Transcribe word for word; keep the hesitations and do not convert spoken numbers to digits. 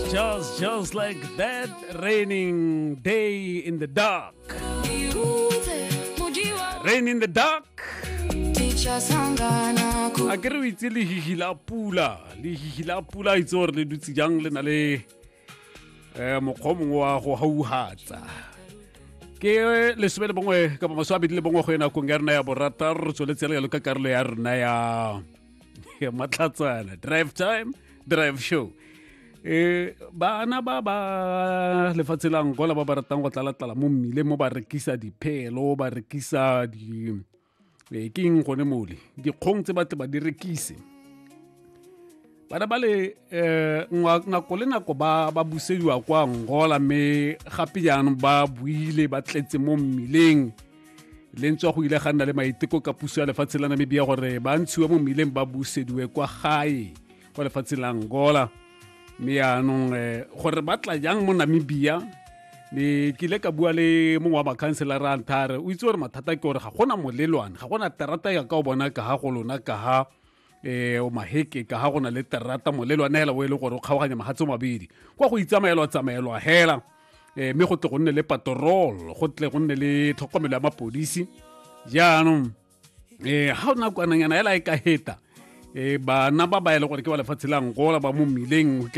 just, just like that raining day in the dark. Rain in the dark. A ke re o itse lehihi la pula. Lehihi la pula itse gore le dutse jang le na le mokgwa mongwe wa go hauhatsa. Ke lesome le bongwe kapa masome a mabedi le bongwe go ena kong ya rena ya borataro re tsweletse le ka karolo ya rena ya matlhatsana. Drive time, drive show. Eh bana ba ba lefatshe la Angola ba ba ratang go tlala-tlala mo mmileng mo ba rekisa diphelo ba rekisa di e king gone mole dikgong tse batle ba di rekise bana ba le eh nako le nako ba ba busediwa kwa Angola me gape jaanong ba buile ba tletse mo mmileng le ntse go ile ga nna le maiteko ka puso ya lefatshe la Namibia gore ba ntshiwe mo mmileng ba busediwe kwa gae kwa lefatshe la Angola me yaanong gore ba tla jang mo Namibia le kile ka bua le mongwe wa makhanselara Antare o itse gore mathata ke gore ga gona molelwane ga gona terata ya ka o bona ka ha go lona ka ha eh o maheke ka ha gona le terata molelwane hela o ile gore o kgaoganya magatso mabedi kwa go itsamaelwa tsamaelwa hela eh me go tle go nne le patrol go tle go nne le tlhokomelo ya mapodisi jaanong eh ha ona kwananyana hela e ka heta eh bana ba ba ile gore ke ba lefatshe la Angola ba mo mmileng